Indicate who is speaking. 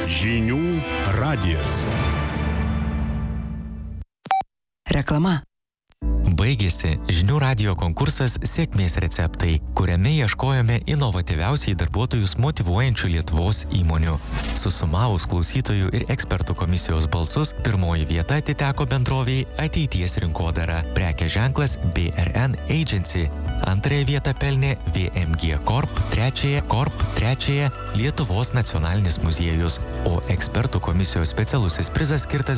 Speaker 1: Žinių radijas.
Speaker 2: Reklama.
Speaker 3: Baigėsi Žinių radijo konkursas Sėkmės receptai, kuriame ieškojome inovatyviausiai darbuotojus motyvuojančių Lietuvos įmonių. Susumavus klausytojų ir ekspertų komisijos balsus, pirmoji vieta atiteko bendroviai Ateities rinkodara, prekės ženklas BRN Agency. Antrąją vietą pelnė VMG Corp, trečiąją Lietuvos nacionalinis muziejus, o ekspertų komisijos specialusis prizas skirtas